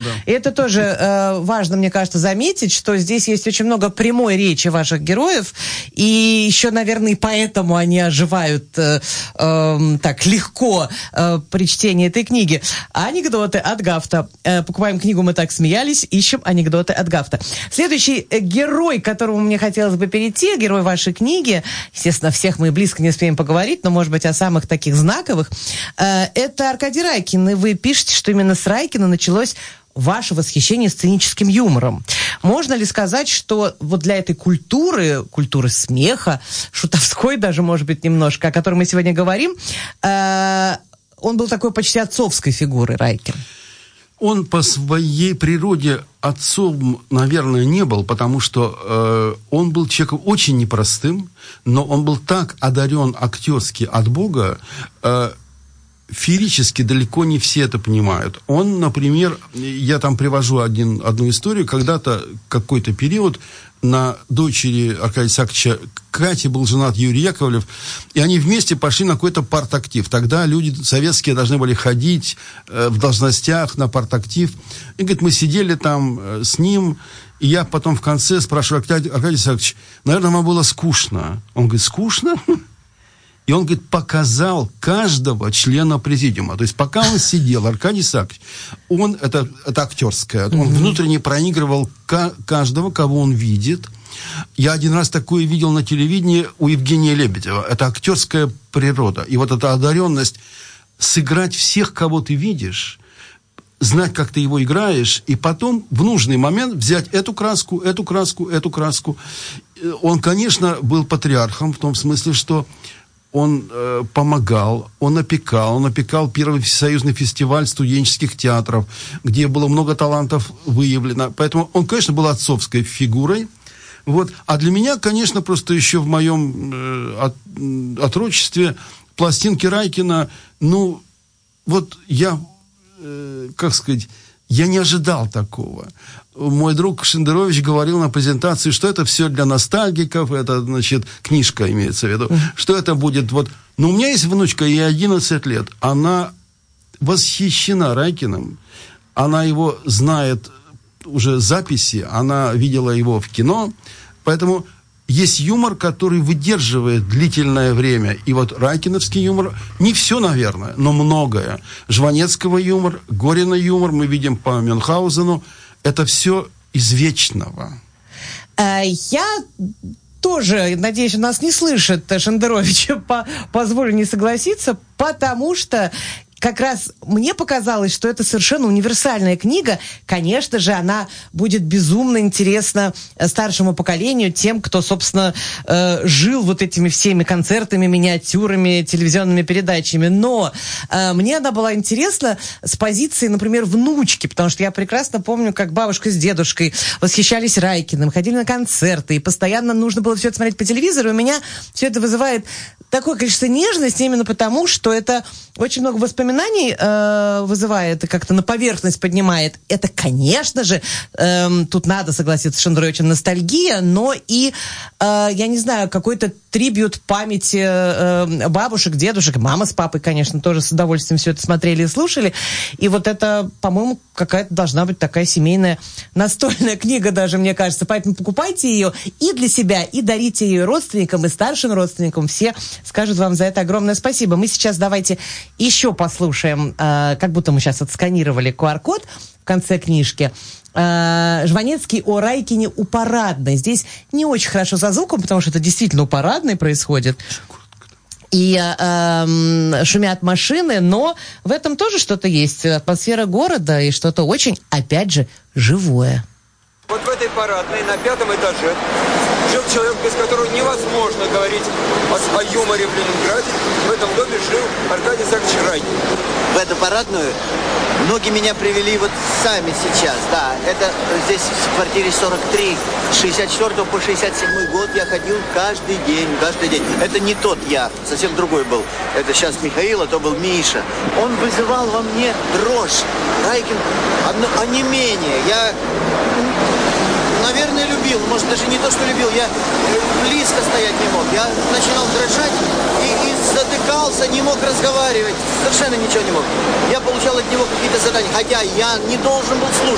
И это тоже важно, мне кажется, заметить, что здесь есть очень много прямой речи ваших героев, и еще, наверное, и поэтому они оживают так легко при чтении этой книги. Анекдоты от Гафта. Покупаем книгу «Мы так смеялись», ищем анекдоты от Гафта. Следующий герой, к которому мне хотелось бы перейти, герой вашей книги, естественно, всех мы близко не успеем поговорить, но, может быть, о самых таких знаковых, это Аркадий Райкин. И вы пишете, что именно с Райкина началось ваше восхищение сценическим юмором. Можно ли сказать, что вот для этой культуры смеха, шутовской даже, может быть, немножко, о которой мы сегодня говорим, он был такой почти отцовской фигурой, Райкин? Он по своей природе отцом, наверное, не был, потому что он был человеком очень непростым, но он был так одарен актерски от Бога, феерически далеко не все это понимают. Он, например, я там привожу одну историю, когда-то какой-то период на дочери Аркадия Исааковича Кате был женат Юрий Яковлев, и они вместе пошли на какой-то партактив. Тогда люди советские должны были ходить в должностях на партактив. И, говорит, мы сидели там с ним, и я потом в конце спрашиваю: Аркадий Исаакович, наверное, вам было скучно? Он говорит: скучно? И он, говорит, показал каждого члена президиума. То есть, пока он сидел, Аркадий Исаакович, он, это актерское, он внутренне проигрывал каждого, кого он видит. Я один раз такое видел на телевидении у Евгения Лебедева. Это актерская природа. И вот эта одаренность сыграть всех, кого ты видишь, знать, как ты его играешь, и потом в нужный момент взять эту краску, эту краску, эту краску. Он, конечно, был патриархом в том смысле, что он помогал, он опекал первый всесоюзный фестиваль студенческих театров, где было много талантов выявлено. Поэтому он, конечно, был отцовской фигурой. Вот. А для меня, конечно, просто еще в моем отрочестве пластинки Райкина, ну, вот я, как сказать, я не ожидал такого. Мой друг Шендерович говорил на презентации, что это все для ностальгиков, это, значит, книжка имеется в виду, что это будет вот... Но у меня есть внучка, ей 11 лет, она восхищена Райкиным, она его знает уже записи, она видела его в кино, поэтому есть юмор, который выдерживает длительное время. И вот райкиновский юмор, не все, наверное, но многое. Жванецкого юмор, Горина юмор, мы видим по Мюнхгаузену, это все из вечного. Я тоже, надеюсь, нас не слышит Шендерович, позволю не согласиться, потому что как раз мне показалось, что это совершенно универсальная книга. Конечно же, она будет безумно интересна старшему поколению, тем, кто, собственно, жил вот этими всеми концертами, миниатюрами, телевизионными передачами. Но мне она была интересна с позиции, например, внучки, потому что я прекрасно помню, как бабушка с дедушкой восхищались Райкиным, ходили на концерты, и постоянно нужно было все это смотреть по телевизору. И у меня все это вызывает такое количество нежности именно потому, что это очень много воспоминаний вызывает и как-то на поверхность поднимает. Это, конечно же, тут надо согласиться с Шендеровичем, ностальгия, но и, я не знаю, какой-то трибьют памяти бабушек, дедушек, мама с папой, конечно, тоже с удовольствием все это смотрели и слушали. И вот это, по-моему, какая-то должна быть такая семейная настольная книга даже, мне кажется. Поэтому покупайте ее и для себя, и дарите ее родственникам, и старшим родственникам. Все скажут вам за это огромное спасибо. Мы сейчас давайте еще послушаем, как будто мы сейчас отсканировали QR-код в конце книжки. Жванецкий о Райкине у Парадной. Здесь не очень хорошо за звуком, потому что это действительно у Парадной происходит. И шумят машины, но в этом тоже что-то есть. Атмосфера города и что-то очень, опять же, живое. Вот в этой Парадной на 5-м этаже жил человек, без которого невозможно говорить о юморе в Ленинграде. В этом доме жил Аркадий Исаакович Райкин. В эту Парадную ноги меня привели вот сами сейчас, да. Это здесь в квартире 43, с 64 по 67 год я ходил каждый день. Это не тот я, совсем другой был. Это сейчас Михаил, а то был Миша. Он вызывал во мне дрожь. Райкин, онемение. Я, наверное, любил, может, даже не то, что любил, я близко стоять не мог. Я начинал дрожать и затыкался, не мог разговаривать, совершенно ничего не мог. Я получал от него какие-то задания, хотя я не должен был слушать.